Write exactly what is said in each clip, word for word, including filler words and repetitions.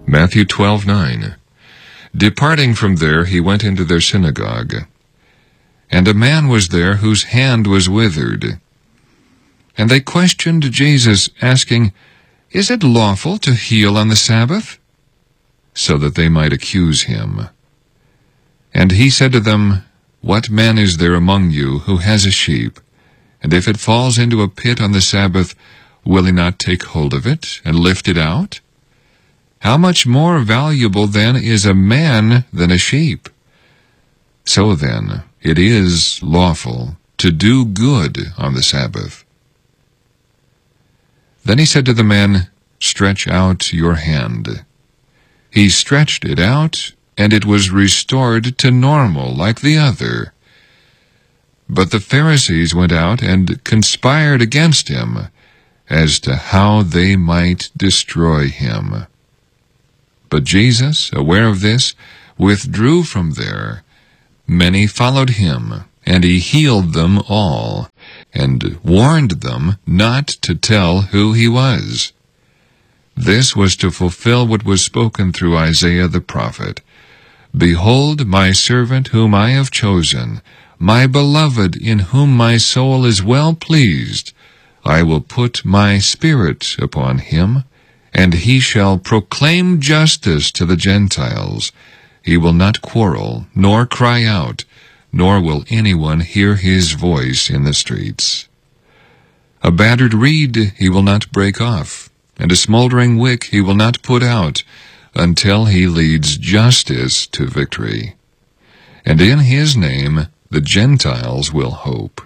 Matthew twelve nine. Departing from there, he went into their synagogue. And a man was there whose hand was withered. And they questioned Jesus, asking, Is it lawful to heal on the Sabbath? So that they might accuse him. And he said to them, What man is there among you who has a sheep, and if it falls into a pit on the Sabbath, will he not take hold of it and lift it out? How much more valuable then is a man than a sheep? So then, it is lawful to do good on the Sabbath. Then he said to the man, Stretch out your hand. He stretched it out, and it was restored to normal like the other. But the Pharisees went out and conspired against him as to how they might destroy him. But Jesus, aware of this, withdrew from there. Many followed him, and he healed them all, and warned them not to tell who he was. This was to fulfill what was spoken through Isaiah the prophet. Behold my servant whom I have chosen, my beloved in whom my soul is well pleased. I will put my spirit upon him, and he shall proclaim justice to the Gentiles. He will not quarrel, nor cry out, nor will anyone hear his voice in the streets. A battered reed he will not break off, and a smoldering wick he will not put out, until he leads justice to victory. And in his name the Gentiles will hope.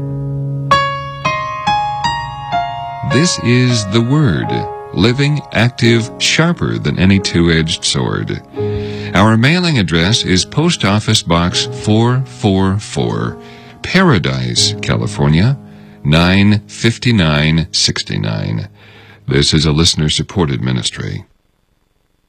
This is the Word, living, active, sharper than any two-edged sword. Our mailing address is Post Office Box four four four, Paradise, California, nine fifty-nine sixty-nine. This is a listener-supported ministry.